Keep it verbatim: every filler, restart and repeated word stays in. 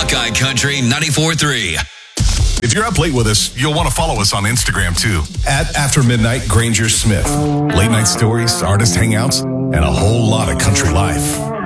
Buckeye Country ninety-four point three. If you're up late with us, you'll want to follow us on Instagram too. At After Midnight Granger Smith. Late night stories, artist hangouts, and a whole lot of country life.